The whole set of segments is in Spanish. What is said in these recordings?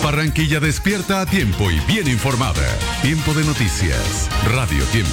Barranquilla despierta a tiempo y bien informada. Tiempo de noticias. Radio Tiempo.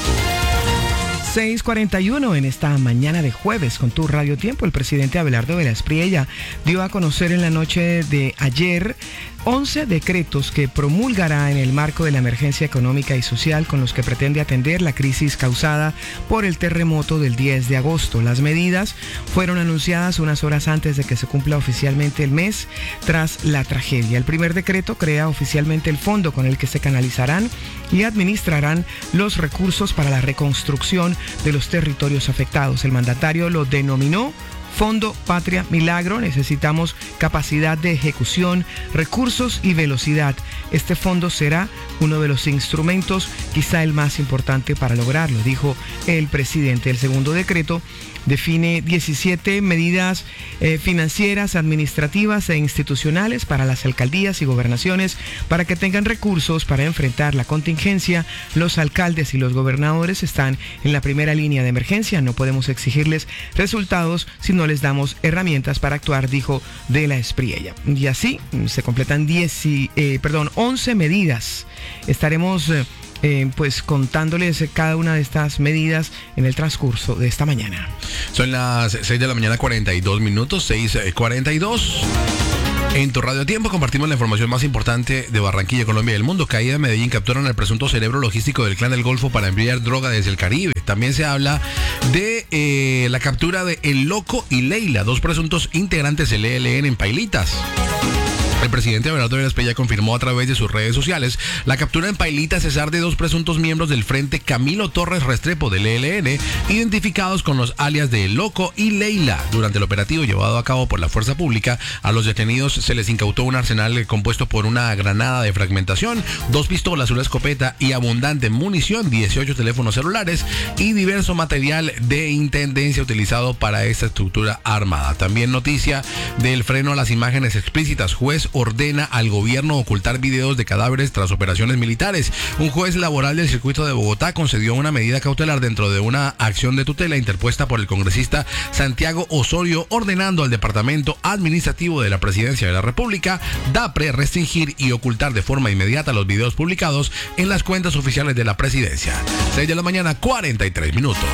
6:41 en esta mañana de jueves con tu Radio Tiempo. El presidente Abelardo de la Espriella dio a conocer en la noche de ayer 11 decretos que promulgará en el marco de la emergencia económica y social con los que pretende atender la crisis causada por el terremoto del 10 de agosto. Las medidas fueron anunciadas unas horas antes de que se cumpla oficialmente el mes tras la tragedia. El primer decreto crea oficialmente el fondo con el que se canalizarán y administrarán los recursos para la reconstrucción de los territorios afectados. El mandatario lo denominó Fondo Patria Milagro. Necesitamos capacidad de ejecución, recursos y velocidad. Este fondo será uno de los instrumentos, quizá el más importante para lograrlo, dijo el presidente. El segundo decreto define 17 medidas financieras, administrativas e institucionales para las alcaldías y gobernaciones para que tengan recursos para enfrentar la contingencia. Los alcaldes y los gobernadores están en la primera línea de emergencia. No podemos exigirles resultados si no les damos herramientas para actuar, dijo de la Espriella. Y así se completan 11 medidas. Estaremos pues contándoles cada una de estas medidas en el transcurso de esta mañana. Son las 6 de la mañana, 42 minutos, 6:42. En tu Radio Tiempo compartimos la información más importante de Barranquilla, Colombia y el mundo. Caída de Medellín, capturan al presunto cerebro logístico del Clan del Golfo para enviar droga desde el Caribe. También se habla de la captura de El Loco y Leila, dos presuntos integrantes del ELN en Pailitas. El presidente Abelardo de la Espriella confirmó a través de sus redes sociales la captura en Pailitas, Cesar, de dos presuntos miembros del Frente Camilo Torres Restrepo del ELN, identificados con los alias de El Loco y Leila. Durante el operativo llevado a cabo por la Fuerza Pública, a los detenidos se les incautó un arsenal compuesto por una granada de fragmentación, 2 pistolas, una escopeta y abundante munición, 18 teléfonos celulares y diverso material de intendencia utilizado para esta estructura armada. También noticia del freno a las imágenes explícitas. Juez ordena al gobierno ocultar videos de cadáveres tras operaciones militares. Un juez laboral del circuito de Bogotá concedió una medida cautelar dentro de una acción de tutela interpuesta por el congresista Santiago Osorio, ordenando al Departamento Administrativo de la Presidencia de la República, DAPRE, restringir y ocultar de forma inmediata los videos publicados en las cuentas oficiales de la presidencia. 6 de la mañana, 43 minutos.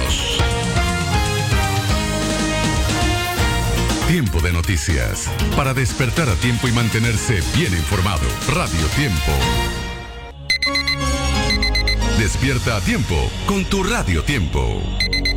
Tiempo de noticias. Para despertar a tiempo y mantenerse bien informado. Radio Tiempo. Despierta a tiempo con tu Radio Tiempo.